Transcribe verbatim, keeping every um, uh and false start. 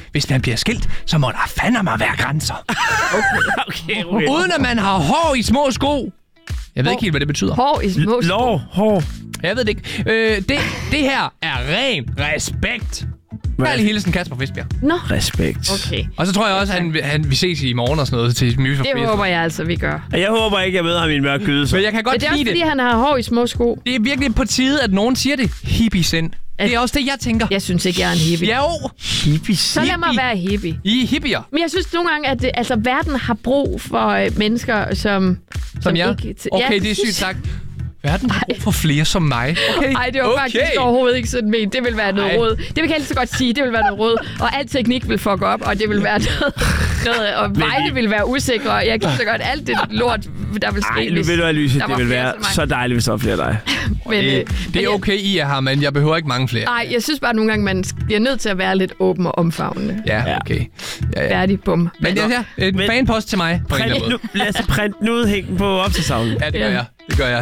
hvis man bliver skilt, så må der fandme være grænser. Okay, okay. Uden at man har hår i små sko. Jeg ved ikke helt, hvad det betyder. Hår i små sko. Lår, hår. Jeg ved det ikke. Øh, det, det her er ren respekt. Kærlig hilsen, Kasper Fisbjerg. Nå, Respekt. okay. Og så tror jeg også, at han, han vi ses i morgen og sådan noget til Music for Det Fiesta. håber jeg altså, vi gør. Jeg håber ikke, jeg møder ham i en mørk gyde. Men jeg kan Men godt det er også, lide fordi det. han har hår i små sko. Det er virkelig på tide, at nogen siger det. Hippie-sind. Det er også det, jeg tænker. Jeg synes ikke, jeg er en hippie. Ja, jo. Hippie. Så lad mig være hippie. I er hippier. Men jeg synes nogle gange, at det, altså, verden har brug for øh, mennesker, som... Som jeg? Ikke, Okay, det er sygt sagt. Verden har brug for flere som mig. Okay. Nej, det var okay. faktisk overhovedet ikke sådan ment. Det vil være noget Ej. råd. Det vil jeg helt så godt sige. Det vil være noget råd. Og al teknik vil fuck op, og det vil være noget... noget og vejene vil være usikre. Og jeg kan så godt alt det lort, der vil ske. Ej, nu vil du have lyset. der var Det vil flere være som mig. så dejligt, hvis der var flere af dig. Men, øh, Det, det er okay, I er her, men jeg behøver ikke mange flere. Nej, jeg synes bare nogle gange, man bliver nødt til at være lidt åben og omfavnende. Ja, okay. Ja, ja. Færdig, bum. Men ja, ja, en Men- fanpost til mig på en eller Print anden nu, måde. lad os printe den ud, hæng den på opslagstavlen. Ja, det gør Ja. jeg. Det gør jeg.